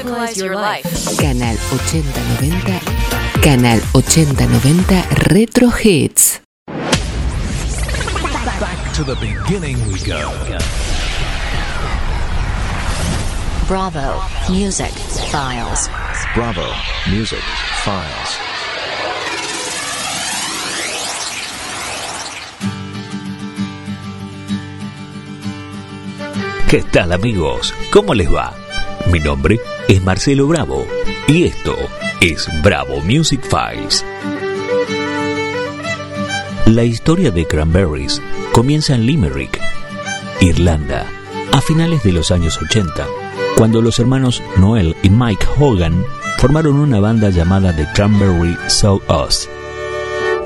musicalize your life. Canal 8090. Canal 8090 Retro Hits. Back to the beginning we go. Bravo Music Files. Bravo Music Files. ¿Qué tal, amigos? ¿Cómo les va? Mi nombre es Marcelo Bravo y esto es Bravo Music Files. La historia de Cranberries comienza en Limerick, Irlanda, a finales de los años 80, cuando los hermanos Noel y Mike Hogan formaron una banda llamada The Cranberry Saw Us.